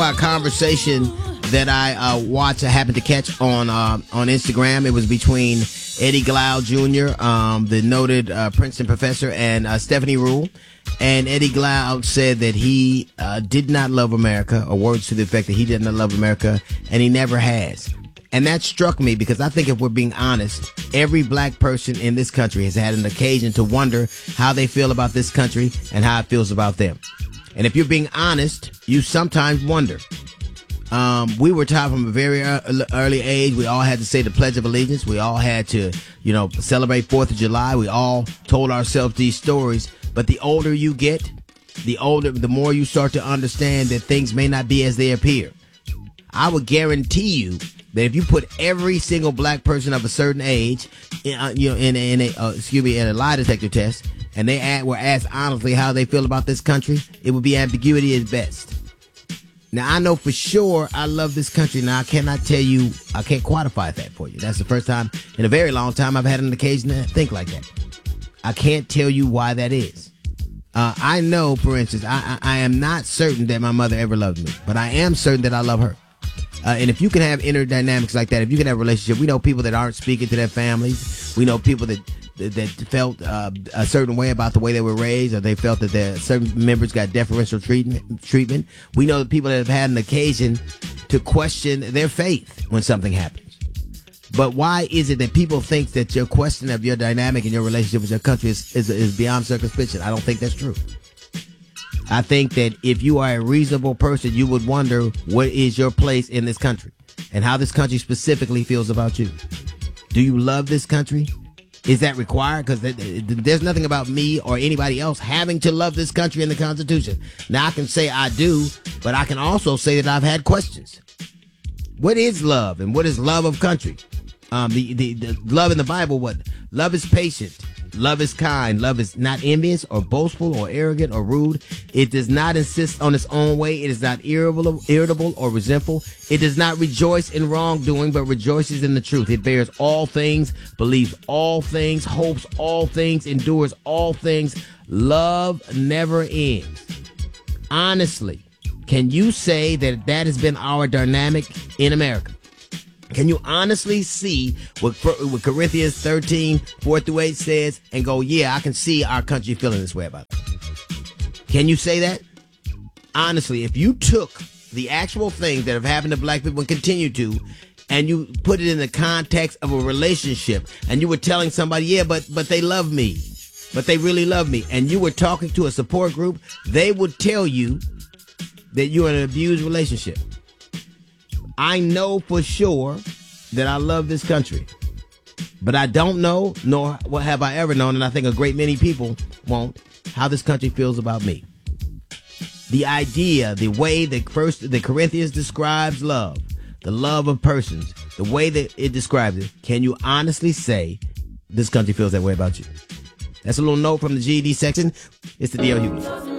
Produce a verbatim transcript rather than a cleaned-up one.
A conversation that I uh, watched, I happened to catch on uh, on Instagram. It was between Eddie Glaude Junior, um, the noted uh, Princeton professor, and uh, Stephanie Rule. And Eddie Glaude said that he uh, did not love America, or words to the effect that he did not love America, and he never has. And that struck me because I think if we're being honest, every black person in this country has had an occasion to wonder how they feel about this country and how it feels about them. And if you're being honest, you sometimes wonder. Um, we were taught from a very early age, we all had to say the Pledge of Allegiance. We all had to, you know, celebrate fourth of July. We all told ourselves these stories. But the older you get, the older, the more you start to understand that things may not be as they appear. I would guarantee you that if you put every single black person of a certain age, in, uh, you know, in, a- in a, uh, excuse me, in a lie detector test, and they add, were asked honestly how they feel about this country, it would be ambiguity at best. Now, I know for sure I love this country. Now, I cannot tell you, I can't quantify that for you. That's the first time in a very long time I've had an occasion to think like that. I can't tell you why that is. Uh, I know, for instance, I, I, I am not certain that my mother ever loved me, but I am certain that I love her. Uh, and if you can have inner dynamics like that, if you can have a relationship, we know people that aren't speaking to their families. We know people that that felt uh, a certain way about the way they were raised, or they felt that their certain members got deferential treatment. Treatment. We know the people that have had an occasion to question their faith when something happens. But why is it that people think that your question of your dynamic and your relationship with your country is, is, is beyond circumspection? I don't think that's true. I think that if you are a reasonable person, you would wonder what is your place in this country and how this country specifically feels about you. Do you love this country? Is that required? Because there's nothing about me or anybody else having to love this country and the Constitution. Now, I can say I do, but I can also say that I've had questions. What is love, and what is love of country? Um, the, the, the love in the Bible, what? Love is patient. Love is kind. Love is not envious or boastful or arrogant or rude. It does not insist on its own way. It is not irritable, irritable or resentful. It does not rejoice in wrongdoing, but rejoices in the truth. It bears all things, believes all things, hopes all things, endures all things. Love never ends. Honestly, can you say that that has been our dynamic in America? Can you honestly see what, what Corinthians thirteen, four through eight says and go, yeah, I can see our country feeling this way about it? Can you say that? Honestly, if you took the actual things that have happened to black people and continue to, and you put it in the context of a relationship, and you were telling somebody, yeah, but but they love me, but they really love me, and you were talking to a support group, they would tell you that you're in an abused relationship. I know for sure that I love this country, but I don't know, nor what have I ever known, and I think a great many people won't, how this country feels about me. The idea, the way that first the Corinthians describes love, the love of persons, the way that it describes it, can you honestly say this country feels that way about you? That's a little note from the G E D section. It's the D L Hughley.